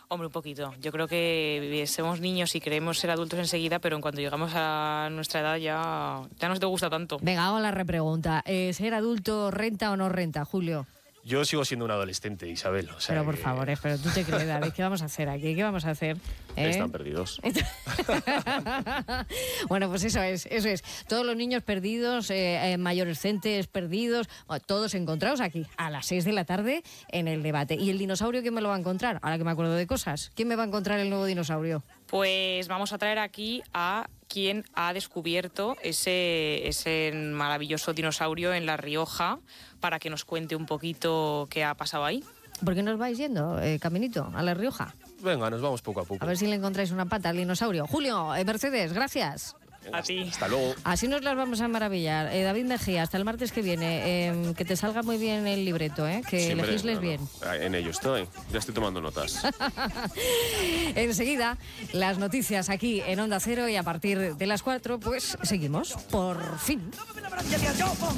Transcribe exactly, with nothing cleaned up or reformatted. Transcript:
Hombre, un poquito. Yo creo que somos niños y queremos ser adultos enseguida, pero en cuanto llegamos a nuestra edad ya, ya no te gusta tanto. Venga, vamos a la repregunta. Eh, ¿Ser adulto renta o no renta, Julio? Yo sigo siendo un adolescente, Isabel. O sea pero por que... favor, eh, pero tú te crees, David, ¿qué vamos a hacer aquí? ¿Qué vamos a hacer? ¿Eh? Están perdidos. Bueno, pues eso es, eso es. Todos los niños perdidos, eh, eh, mayorescentes perdidos, todos encontrados aquí a las seis de la tarde en el debate. ¿Y el dinosaurio quién me lo va a encontrar? Ahora que me acuerdo de cosas. ¿Quién me va a encontrar el nuevo dinosaurio? Pues vamos a traer aquí a quien ha descubierto ese, ese maravilloso dinosaurio en La Rioja para que nos cuente un poquito qué ha pasado ahí. ¿Por qué nos vais yendo, eh, caminito, a La Rioja? Venga, nos vamos poco a poco. A ver si le encontráis una pata al dinosaurio. Julio, eh, Mercedes, gracias. A ti. Hasta luego. Así nos las vamos a maravillar. Eh, David Mejía, hasta el martes que viene. Eh, que te salga muy bien el libreto, ¿eh? Que Siempre, legisles no, no. bien. En ello estoy. Ya estoy tomando notas. Enseguida, las noticias aquí en Onda Cero y a partir de las cuatro, pues seguimos. Por fin.